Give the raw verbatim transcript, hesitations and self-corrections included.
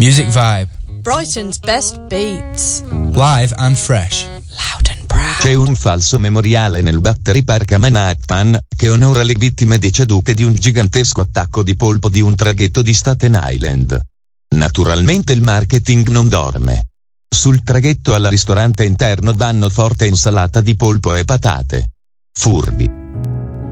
Music Vibe. Brighton's best beats. Live and fresh. Loud and proud. C'è un falso memoriale nel Battery Park a Manhattan, che onora le vittime decedute di un gigantesco attacco di polpo di un traghetto di Staten Island. Naturalmente il marketing non dorme. Sul traghetto al ristorante interno danno forte insalata di polpo e patate. Furbi.